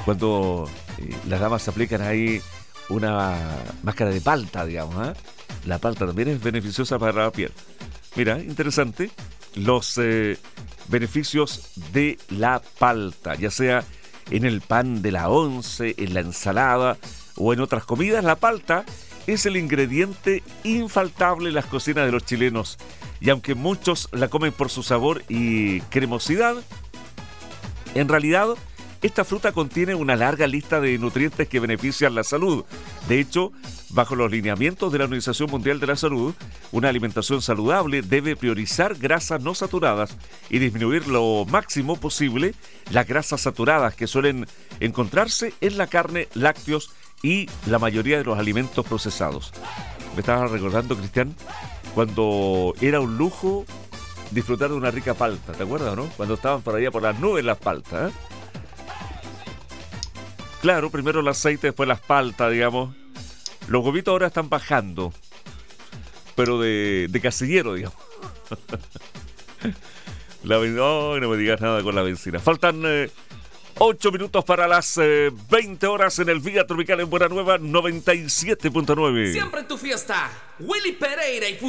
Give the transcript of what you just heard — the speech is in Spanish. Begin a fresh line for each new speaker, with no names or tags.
cuando las damas aplican ahí una máscara de palta, digamos, ¿eh? La palta también es beneficiosa para la piel. Mira, interesante. Los beneficios de la palta, ya sea en el pan de la once, en la ensalada o en otras comidas. La palta es el ingrediente infaltable en las cocinas de los chilenos. Y aunque muchos la comen por su sabor y cremosidad, en realidad esta fruta contiene una larga lista de nutrientes que benefician la salud. De hecho, bajo los lineamientos de la Organización Mundial de la Salud, una alimentación saludable debe priorizar grasas no saturadas y disminuir lo máximo posible las grasas saturadas que suelen encontrarse en la carne, lácteos y la mayoría de los alimentos procesados. Me estaba recordando, Cristian, cuando era un lujo disfrutar de una rica palta, ¿te acuerdas, no? Cuando estaban por allá por las nubes las paltas, ¿eh? Claro, primero el aceite, después las paltas, digamos. Los huevitos ahora están bajando, pero de casillero, digamos. No me digas nada con la benzina. Faltan 8 minutos para las 20 horas en el Vía Tropical en Buena Nueva 97.9.
Siempre en tu fiesta, Willy Pereira y